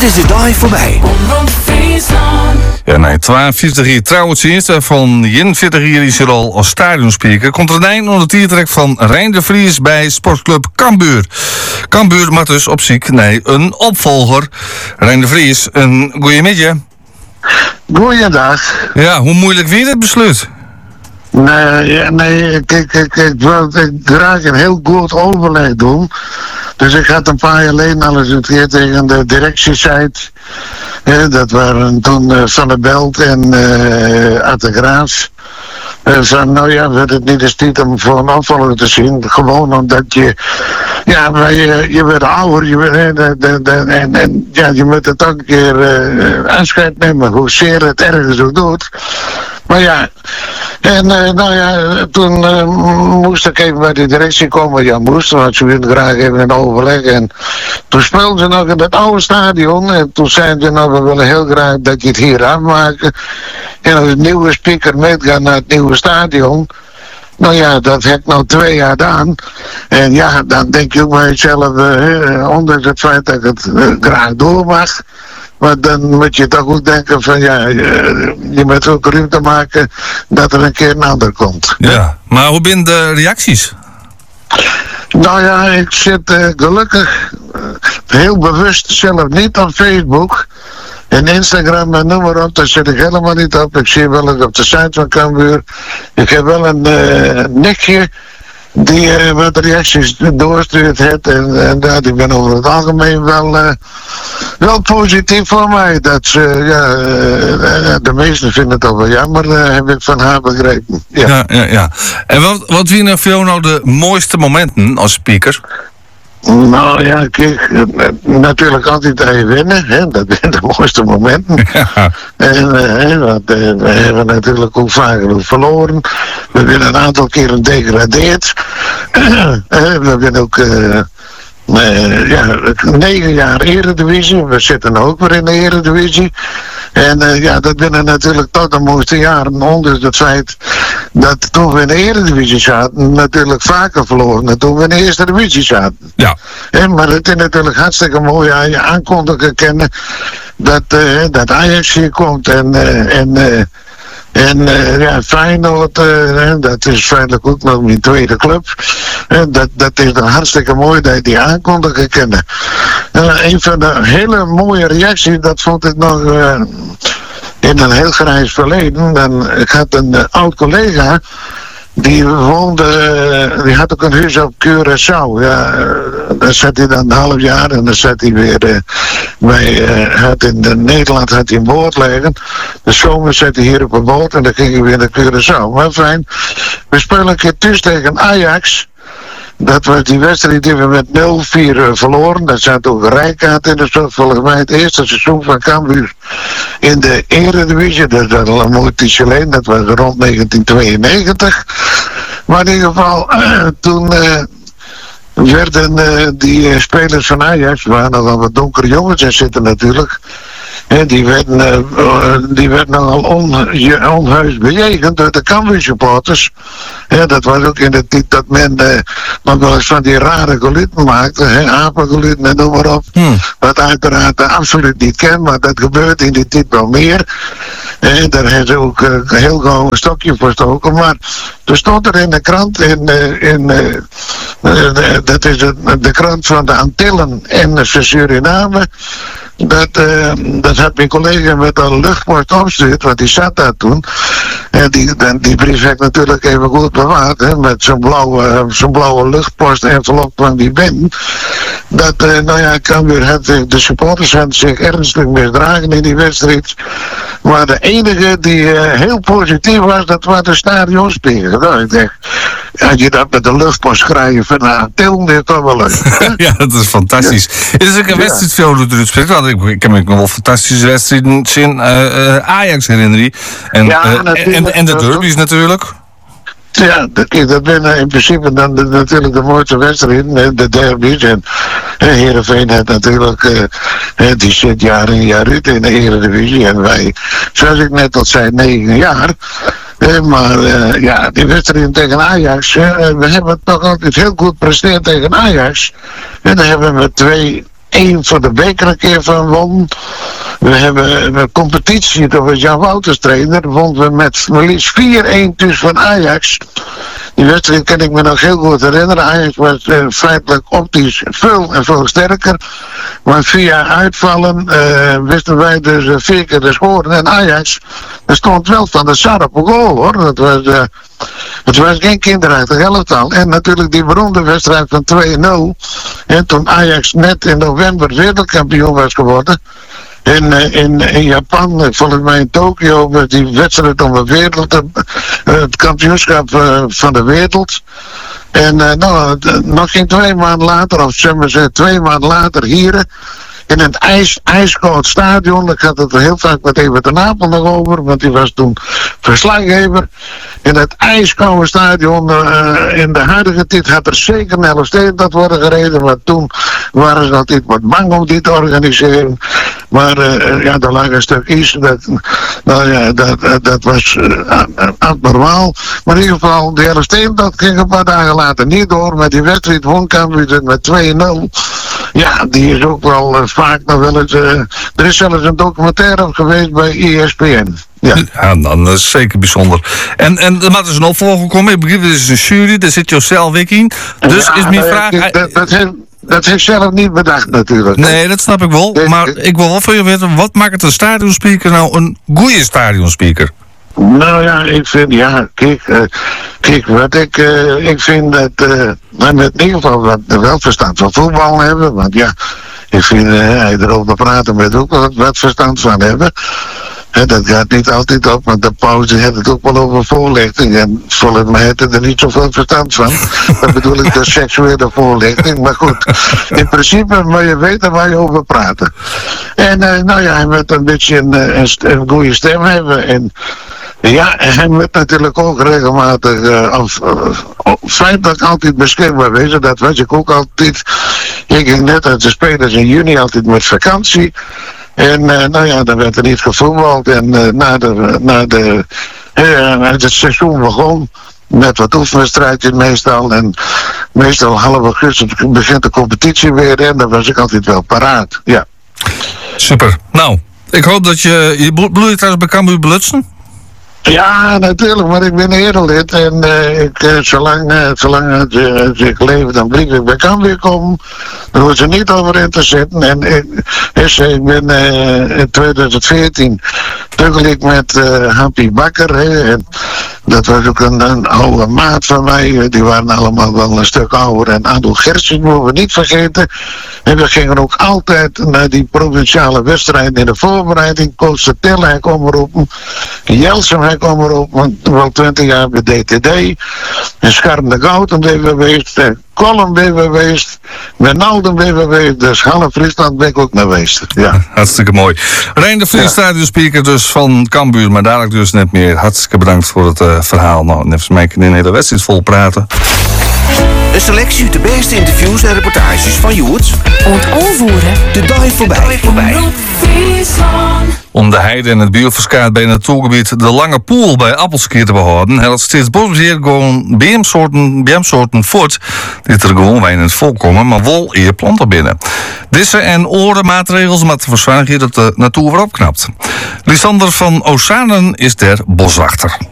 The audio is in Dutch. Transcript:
Dit is de dag voorbij. Ja, nee, 42 jaar trouwens eerst van 41 jaar is er al als stadionspeaker. Komt er een eind onder de tiertrek van Rijn de Vries bij sportclub Cambuur. Cambuur maakt dus op ziek, nee, een opvolger. Rijn de Vries, een goeiemiddag. Goeiedag. Ja, hoe moeilijk weer het besluit? Nee, ik wil graag een heel goed overleg doen. Dus ik had een paar jaar geleden al eens een keer tegen de directiesite. Dat waren toen Van der Belt en Atte Graafs. Van, nou ja, we hebben het niet eens tijd om voor een opvolger te zien. Gewoon omdat je, ja, maar je wordt ouder, je moet het ook een keer afscheid nemen, hoezeer het ergens ook doet. Maar ja, en nou ja, toen moest ik even bij de directie komen. Ja, want ze wilden graag even een overleg. En toen speelden ze nog in het oude stadion. En toen zeiden ze, nou, we willen heel graag dat je het hier afmaken. En als een nieuwe speaker meegaat naar het nieuwe stadion. Nou ja, dat heb ik nou 2 jaar gedaan. En ja, dan denk je ook bij jezelf, ondanks het feit dat ik het graag door mag. Maar dan moet je toch ook denken van ja, je moet ook ruimte maken dat er een keer een ander komt. Ja, maar hoe zijn de reacties? Nou ja, ik zit gelukkig heel bewust zelf niet op Facebook. En Instagram en noem maar op, daar zit ik helemaal niet op. Ik zie wel eens op de site van Cambuur. Ik heb wel een nichtje die wat reacties doorstuurt heeft. En ik ben over het algemeen wel positief voor mij. Dat ze, de meesten vinden het ook wel jammer, heb ik van haar begrepen. Ja. Ja. En wat zijn er voor jou nou de mooiste momenten als speaker? Nou ja, kijk, natuurlijk altijd even winnen, hè? Dat zijn de mooiste momenten. Ja. En want, we hebben natuurlijk ook vaker verloren. We hebben een aantal keren gedegradeerd. We hebben ook 9 jaar Eredivisie. We zitten ook weer in de Eredivisie. En dat binnen natuurlijk tot de mooiste jaren. Ondanks het feit dat toen we in de Eredivisie zaten, natuurlijk vaker verloren dan toen we in de Eerste Divisie zaten. Ja. Maar het is natuurlijk hartstikke mooi aan je aankondigen kennen dat Ajax hier komt en Feyenoord, dat is feitelijk ook nog mijn tweede club. Dat is dan hartstikke mooi dat je die aankondigen kennen. Een van de hele mooie reacties, dat vond ik nog in een heel grijs verleden. Ik had een oud collega. Die had ook een huis op Curaçao. Ja, daar zat hij dan een half jaar en dan zat hij weer in Nederland had hij een boot liggen. De zomer zat hij hier op een boot en dan ging hij weer naar Curaçao. Maar fijn, we spelen een keer thuis tegen Ajax. Dat was die wedstrijd die we met 0-4 verloren. Daar zat ook Rijkaard in de soort, volgens mij het eerste seizoen van Cambuur in de Eredivisie. Dat was al een mooi tijdje geleden, dat was rond 1992. Maar in ieder geval, toen werden die spelers van Ajax, waren nogal wat donkere jongens in zitten natuurlijk. Die werd nogal onheus bejegend door de Cambuur supporters. Dat was ook in de tijd dat men nog wel eens van die rare geluiden maakte. Apengeluiden en noem maar op. Wat uiteraard absoluut niet ken, maar dat gebeurt in die tijd wel meer. Daar hebben ze ook heel gauw een stokje voor stoken. Maar er stond er in de krant, dat is de krant van de Antillen en Suriname. Dat had mijn collega met een luchtpost opgestuurd, want die zat daar toen. En die brief heb ik natuurlijk even goed bewaard, hè, met zo'n blauwe luchtpost envelop van die binnen. Cambuur had, de supporters hadden zich ernstig misdragen in die wedstrijd. Maar de enige die heel positief was, dat was de stadionspeaker. Nou, ik denk, als je dat met de luchtpost schrijft van Til, is toch wel leuk. Ja, dat is fantastisch. Ja. Het is ook een wedstrijd veel hoe het spreekt. Ik kan me nog wel fantastische wedstrijden zien. Ajax herinneren. En de derbies natuurlijk. Ja, dat ben in principe dan natuurlijk de mooiste wedstrijden, de derbies. En Heerenveen heeft natuurlijk, die zit jaar in jaar uit in de Eredivisie. En wij, zoals ik net al zei, 9 jaar. Maar die wedstrijd tegen Ajax, we hebben het toch altijd heel goed gepresteerd tegen Ajax. En dan hebben we met 2 één voor de beker een keer van won. We hebben een competitie, dat was Jan Wouters trainer, wonnen we met maar liefst 4-1 tussen van Ajax. Die wedstrijd kan ik me nog heel goed herinneren. Ajax was feitelijk optisch veel sterker. Maar via uitvallen wisten wij dus 4 keer te scoren. En Ajax, er stond wel van de Sar op een goal hoor. Het was geen kinderachtig elftal. En natuurlijk die beroemde wedstrijd van 2-0. En toen Ajax net in november wereldkampioen was geworden. In Japan, volgens mij in Tokio, was die wedstrijd om het kampioenschap van de wereld. En nog geen 2 maanden later, of zeg maar 2 maanden later hier, in een ijskoud stadion. Ik had het er heel vaak met Evert de Napel nog over, want die was toen verslaggever. In het ijskoude stadion, in de huidige tijd had er zeker een Elfsteed dat worden gereden, maar toen waren ze altijd wat bang om die te organiseren. Maar er lag een stuk is, dat was abnormaal. Maar in ieder geval, de Elfsteed, dat ging een paar dagen later niet door, met die wedstrijd won Cambuur met 2-0. Ja, die is ook wel vaak nog wel eens... er is zelfs een documentaire op geweest bij ESPN. Ja, dan dat is zeker bijzonder. En er moet dus een opvolger komen. Ik begrijp, er is een jury, daar zit Josel Wick in. Dus is mijn vraag... Dat heeft zelf niet bedacht natuurlijk. Nee, dat snap ik wel. Maar ik wil wel van je weten, wat maakt een stadionspeaker nou een goede stadionspeaker? Nou ja, ik vind, kijk, wat ik vind dat we met in ieder geval wel verstand van voetbal hebben, want ja, ik vind hij erover praten met ook wat verstand van hebben. Dat gaat niet altijd op, want de pauze heeft het ook wel over voorlichting. En volgens mij heeft er niet zoveel verstand van. Dat bedoel ik de seksuele voorlichting. Maar goed, in principe moet je weten waar je over praten. En hij moet een beetje een goede stem hebben. En ja, hij moet natuurlijk ook regelmatig, feitelijk altijd beschikbaar wezen. Dat weet ik ook altijd. Ik ging net uit de spelers in juni altijd met vakantie. En dan werd er niet gevoetbald. En het seizoen begon met wat oefenwedstrijdjes meestal. En meestal half augustus begint de competitie weer. En dan was ik altijd wel paraat. Ja. Super. Nou, ik hoop dat je bedoel je trouwens bij Cambuur Belutsen? Ja, natuurlijk, maar ik ben erelid en zolang ik leef, dan blijf ik bij Cambuur komen. Daar hoeven ze niet over in te zitten. En ik ben in 2014 tuggel ik met Happy Bakker. En dat was ook een oude maat van mij. Die waren allemaal wel een stuk ouder. En Ado Gertjes moeten we niet vergeten. En we gingen ook altijd naar die provinciale wedstrijden in de voorbereiding. Coach Tille hij kwam roepen. Jelsen hij kwam roepen. Wel 20 jaar bij DTD. En Scharm de Gouten ben geweest. Colin ben geweest. Wijnaldum ben geweest. Dus half Friesland ben ik ook naar geweest. Ja. Hartstikke mooi. Rijn de Vries, stadionspeaker dus van Cambuur. Maar dadelijk dus net meer. Hartstikke bedankt voor het verhaal. Nou, net mij kan in de hele wedstrijd vol praten. Een selectie uit de beste interviews en reportages van Joerts. Ontoonvoeren. De dag voorbij. Om de heide en het bioverskaat bij het natuurgebied de Lange Poel bij Appelskier te behouden, helpt steeds bosbeheer gewoon BM-soorten voort die er gewoon weinig voorkomen, maar wel eer planten binnen. Deze en andere maatregels moeten verzorgen dat de natuur weer opknapt. Lysander van Oostzaanen is der boswachter.